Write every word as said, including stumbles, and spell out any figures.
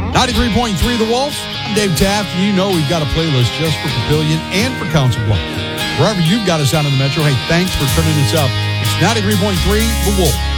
ninety-three point three The Wolf. I'm Dave Taft. You know we've got a playlist just for Papillion and for Council Bluffs. Wherever you've got us out in the metro, hey, thanks for turning us up. It's ninety-three point three The Wolf.